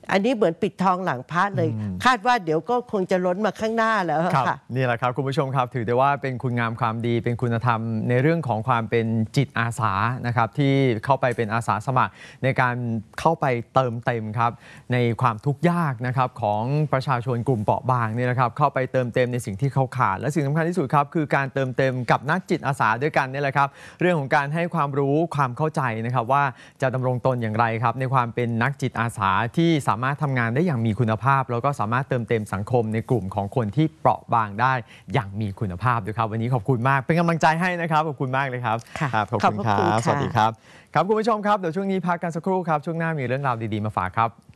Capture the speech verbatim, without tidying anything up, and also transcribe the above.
อันนี้เหมือนปิดทองหลังพระเลยคาดว่าเดี๋ยวก็คงจะล้นมาข้างหน้าแล้วค่ะนี่แหละครับคุณผู้ชมครับถือได้ว่าเป็นคุณงามความดีเป็นคุณธรรมในเรื่องของความเป็นจิตอาสานะครับที่เข้าไปเป็นอาสาสมัครในการเข้าไปเติมเต็มครับในความทุกข์ยากนะครับของประชาชนกลุ่มเปราะบางนี่นะครับเข้าไปเติมเต็มในสิ่งที่เขาขาดและสิ่งสำคัญที่สุดครับคือการเติมเต็มกับนักจิตอาสาด้วยกันนี่แหละครับเรื่องของการให้ความรู้ความเข้าใจนะครับว่าจะดำรงตนอย่างไรครับในความเป็นนักจิตอาสาที่สามารถทำงานได้อย่างมีคุณภาพแล้วก็สามารถเติมเต็มสังคมในกลุ่มของคนที่เปราะบางได้อย่างมีคุณภาพด้วยครับวันนี้ขอบคุณมากเป็นกำลังใจให้นะครับขอบคุณมากเลยครับครับขอบคุณครับสวัสดีครับครับคุณผู้ชมครับเดี๋ยวช่วงนี้พักกันสักครู่ครับช่วงหน้ามีเรื่องราวดีๆมาฝากครับ